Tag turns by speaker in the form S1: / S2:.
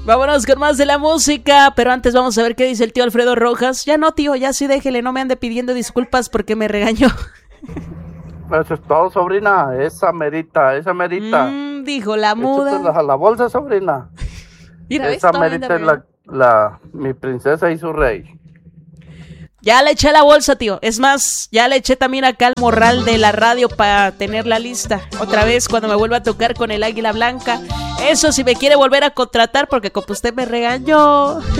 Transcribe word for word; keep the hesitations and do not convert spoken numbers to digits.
S1: Vámonos con más de la música, pero antes vamos a ver qué dice el tío Alfredo Rojas. Ya no, tío, ya sí déjele, no me ande pidiendo disculpas porque me regañó.
S2: Eso es todo, sobrina, esa merita, esa merita.
S1: Mm, dijo la muda.
S2: Échatelas a la bolsa, sobrina.
S1: Mira, ¿ves?
S2: Esa
S1: Todavía
S2: merita
S1: anda
S2: es la, la, mi princesa y su rey.
S1: Ya le eché la bolsa, tío. Es más, ya le eché también acá al morral de la radio para tener la lista. Otra vez cuando me vuelva a tocar con el Águila Blanca. Eso si me quiere volver a contratar porque como usted me regañó.